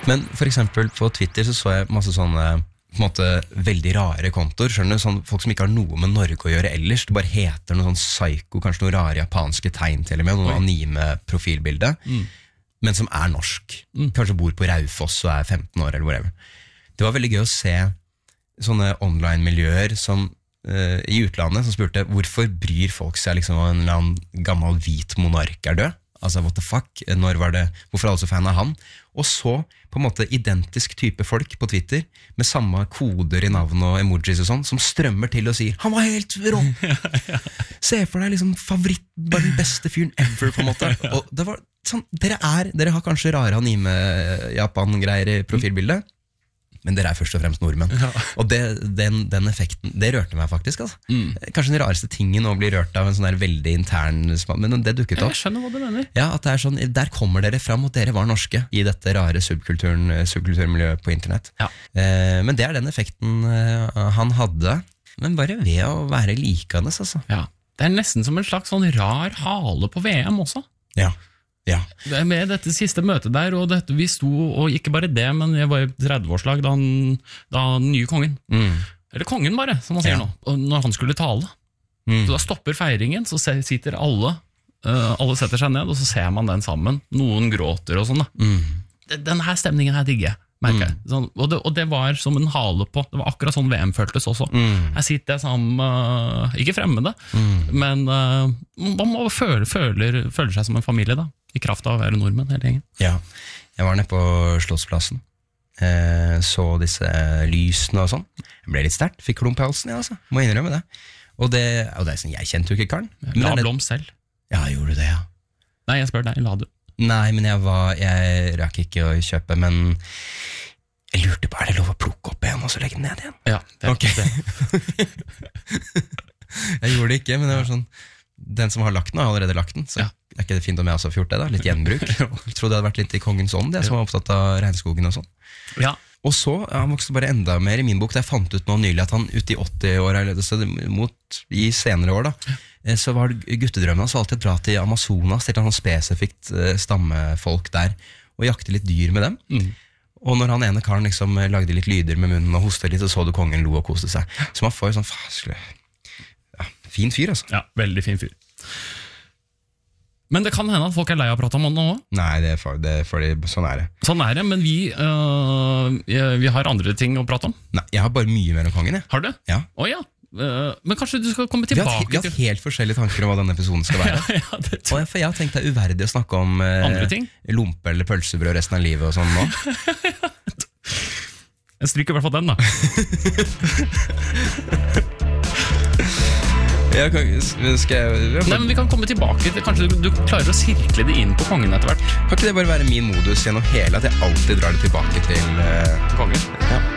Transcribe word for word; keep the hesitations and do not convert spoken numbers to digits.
Men for eksempel på Twitter så så jeg masse sånne på en måte veldig rare kontor, skjønner du? Sånn, folk som ikke har noe med Norge å gjøre ellers. Det bare heter noe sånn psycho, kanskje noen rare japanske tegn til og med, noen anime-profilbilde, mm. men som er norsk. Mm. Kanskje bor på Raufoss og er femten år eller whatever. Det var veldig gøy å se sånne online-miljøer som uh, i utlandet som spurte hvorfor bryr folk seg liksom om en eller annen gammel hvit monark er død? Altså, what the fuck? Når var det? Hvorfor er alle så fan av han? Og så på en måte identisk type folk på Twitter med samme koder i navn og emojis og sånn, som strømmer til og sier, han var helt rå! Se for deg liksom favoritt, bare den beste fyren ever, på en måte. Og det var sånn, dere er, dere har kanskje rare anime-Japan-greier i profilbildet, men dere er først og fremst nordmenn. Ja. Og det, den, den effekten, det rørte meg faktisk. Altså. Mm. Kanskje den rareste tingen å bli rørt av en sånn der veldig intern, men det dukket opp. Jeg skjønner hva du mener. Ja, at det er sånn, der kommer dere fram, og dere var norske i dette rare subkulturen, subkulturmiljøet på internett. Ja. Eh, men det er den effekten eh, han hadde, men bare ved å være likende, altså. Ja. Det er nesten som en slags sånn rar hale på V M også. Ja. Ja. Med dette siste møtet der, og dette, vi sto, og ikke bare det, men jeg var i tretti-årslag da, han, da den nye kongen, mm. eller kongen bare, som man sier ja. Nå, og når han skulle tale, mm. så da stopper feiringen, så sitter alle, uh, alle setter seg ned, og så ser man den sammen, noen gråter og sånn da. Mm. Den her stemningen her digger jeg, merker jeg. Mm. Sånn, og, det, og det var som en hale på, det var akkurat sånn V M føltes også. Mm. Her sitter jeg sammen, uh, ikke fremmede, mm. men uh, man må føle, føler, føler seg som en familie da. I kraft av å være nordmenn hele gjengen. Ja, jeg var nede på Slottsplassen, eh, så disse lysene og sånn. Jeg ble litt sterkt, fikk klump i halsen, ja, altså. Må innrømme det. Og det, og det er sånn, jeg kjente jo ikke karen. La blom selv. Ja, gjorde du det, ja. Nei, jeg spør deg, la du. Nei, men jeg var, jeg rakk ikke å kjøpe, men jeg lurte på, er det lov å plukke opp en og så legge den ned igjen? Ja, det er okay. det. Jeg gjorde det ikke, men det var sånn, den som har lagt den har allerede lagt den, så ja. Er ikke det fint om jeg også har gjort det da? Litt gjenbruk. Jeg trodde det hadde vært litt i kongens ånd, jeg som var opptatt av regnskogen og sånn. Ja. Og så, ja, han vokste bare enda mer i min bok, da jeg fant ut nå nylig at han ute i åtti-åra, mot i senere år da, så var guttedrømmen hans alltid dra til Amazonas, til noen spesifikt stammefolk der, og jakte litt dyr med dem. Mm. Og når han ene karen liksom lagde litt lyder med munnen og hostet litt, så så du kongen lo og koste seg. Så man får jo sånn, faskelig, ja, fin fyr altså. Ja, veldig fin fyr. Men det kan hende at folk er lei av å prate om han nå også. Nei, det er, for, det er fordi sånn er det. Sånn er det, men vi, øh, vi har andre ting å prate om. Nei, jeg har bare mye mer om kongen, jeg. Har du? Ja. Å ja, uh, men kanskje du skal komme tilbake til... Vi har hatt helt forskjellige tanker om hva denne episoden skal være. ja, ja, det tror jeg. For jeg har tenkt det er uverdig å snakke om uh, andre ting? Lompe eller pølsebrød resten av livet og sånn nå. Jeg stryker i hvert fall den da. Ja, kan, skal jeg, jeg Nei, men vi kan komme tilbake til, kanskje du, du klarer å sirkle det inn på kongen etter hvert. Kan ikke det bare være min modus gjennom hele, at jeg alltid drar det tilbake til uh, kongen? Ja.